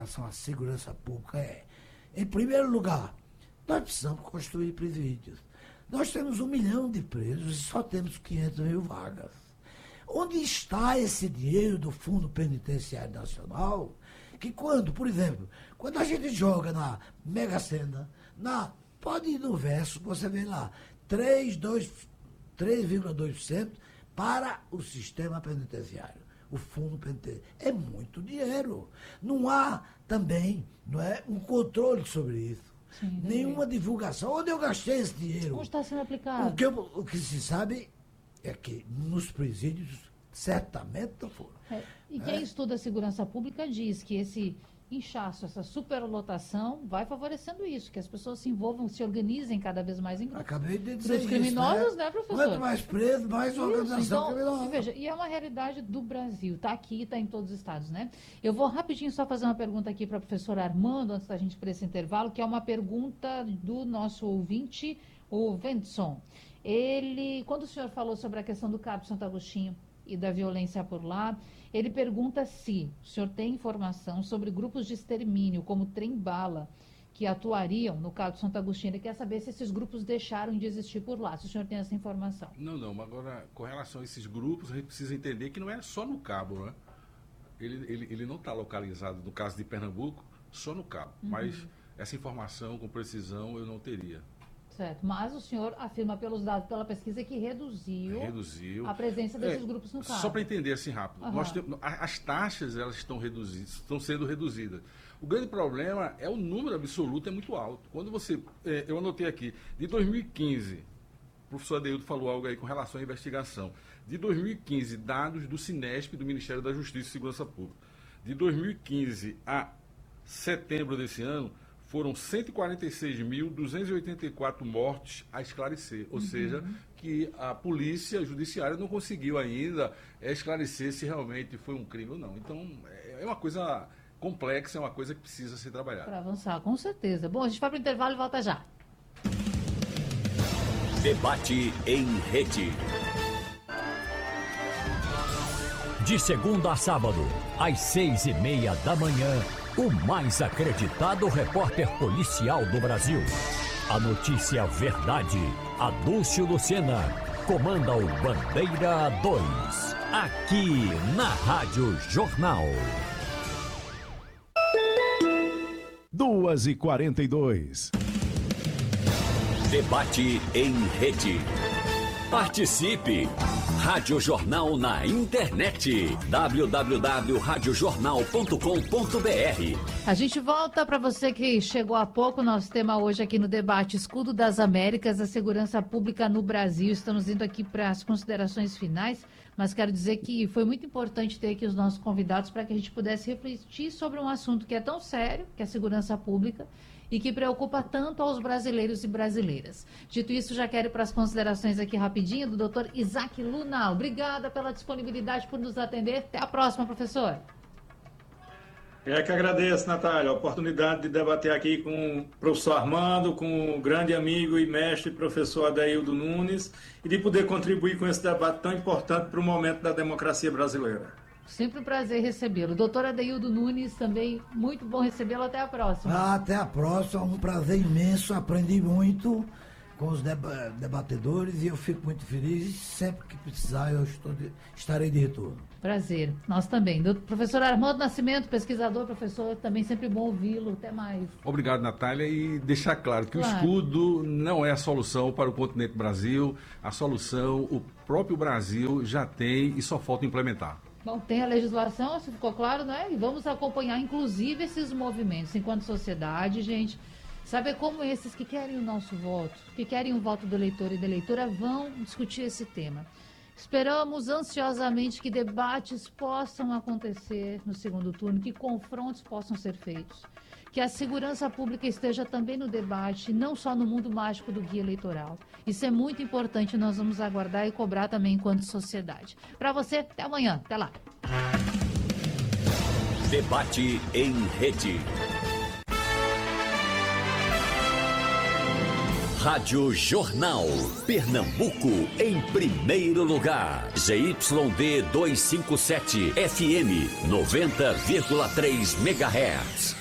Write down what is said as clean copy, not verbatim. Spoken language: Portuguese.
relação à segurança pública é, em primeiro lugar, nós precisamos construir presídios. Nós temos 1 milhão de presos e só temos 500 mil vagas. Onde está esse dinheiro do Fundo Penitenciário Nacional? Que quando, por exemplo, quando a gente joga na Mega Sena, pode ir no verso, você vê lá, 3,2% para o sistema penitenciário. O fundo penitenciário. É muito dinheiro. Não há também um controle sobre isso. Sim, nenhuma divulgação. Onde eu gastei esse dinheiro? Como está sendo aplicado? O que se sabe é que nos presídios certamente não foram. E quem estuda a segurança pública diz que esse inchaço, essa superlotação vai favorecendo isso, que as pessoas se envolvam, se organizem cada vez mais em grupos. Acabei de dizer isso, criminosos, né, professor? Quanto mais preso, mais organização criminosa. Veja, e é uma realidade do Brasil, está aqui, está em todos os estados, né? Eu vou rapidinho só fazer uma pergunta aqui para o professor Armando, antes da gente ir para esse intervalo, que é uma pergunta do nosso ouvinte, o Vendson. Quando o senhor falou sobre a questão do CAP Santo Agostinho e da violência por lá, ele pergunta se o senhor tem informação sobre grupos de extermínio, como Trem-Bala, que atuariam no caso de Santo Agostinho. Ele quer saber se esses grupos deixaram de existir por lá, se o senhor tem essa informação. Não, mas agora, com relação a esses grupos, a gente precisa entender que não é só no Cabo, né? Ele não está localizado, no caso de Pernambuco, só no Cabo, mas essa informação com precisão eu não teria. Certo, mas o senhor afirma pelos dados, pela pesquisa, que reduziu a presença desses grupos no Cabo. Só para entender assim rápido, nós temos, as taxas elas estão sendo reduzidas. O grande problema é o número absoluto é muito alto. Quando eu anotei aqui, de 2015, o professor Adeildo falou algo aí com relação à investigação. De 2015, dados do Sinesp, do Ministério da Justiça e Segurança Pública. De 2015 a setembro desse ano, foram 146.284 mortes a esclarecer, ou seja, que a polícia judiciária não conseguiu ainda esclarecer se realmente foi um crime ou não. Então, é uma coisa complexa, é uma coisa que precisa ser trabalhada. Para avançar, com certeza. Bom, a gente vai para o intervalo e volta já. Debate em rede. De segunda a sábado, às 6:30 da manhã, o mais acreditado repórter policial do Brasil. A notícia verdade, Adúlcio Lucena, comanda o Bandeira 2, aqui na Rádio Jornal. 2h42. Debate em rede. Participe! Rádio Jornal na internet. www.radiojornal.com.br. A gente volta para você que chegou há pouco. Nosso tema hoje aqui no debate: Escudo das Américas, a segurança pública no Brasil. Estamos indo aqui para as considerações finais, mas quero dizer que foi muito importante ter aqui os nossos convidados para que a gente pudesse refletir sobre um assunto que é tão sério, que é a segurança pública, e que preocupa tanto aos brasileiros e brasileiras. Dito isso, já quero ir para as considerações aqui rapidinho do Dr. Isaac Luna. Obrigada pela disponibilidade por nos atender. Até a próxima, professor. É que agradeço, Natália, a oportunidade de debater aqui com o professor Armando, com o grande amigo e mestre professor Adeildo Nunes, e de poder contribuir com esse debate tão importante para o momento da democracia brasileira. Sempre um prazer recebê-lo. Doutor Adeildo Nunes, também muito bom recebê-lo. Até a próxima. Até a próxima. Um prazer imenso. Aprendi muito com os debatedores e eu fico muito feliz. Sempre que precisar, eu estarei de retorno. Prazer. Nós também. Professor Armando Nascimento, pesquisador, professor, também sempre bom ouvi-lo. Até mais. Obrigado, Natália. E deixar claro que o escudo não é a solução para o continente Brasil. A solução, o próprio Brasil já tem e só falta implementar. Bom, tem a legislação, isso ficou claro, né? E vamos acompanhar, inclusive, esses movimentos enquanto sociedade, gente. Saber como esses que querem o nosso voto, que querem o voto do eleitor e da eleitora, vão discutir esse tema. Esperamos ansiosamente que debates possam acontecer no segundo turno, que confrontos possam ser feitos, que a segurança pública esteja também no debate, não só no mundo mágico do guia eleitoral. Isso é muito importante, nós vamos aguardar e cobrar também enquanto sociedade. Para você, até amanhã. Até lá. Debate em rede. Rádio Jornal. Pernambuco em primeiro lugar. ZYD 257 FM 90,3 MHz.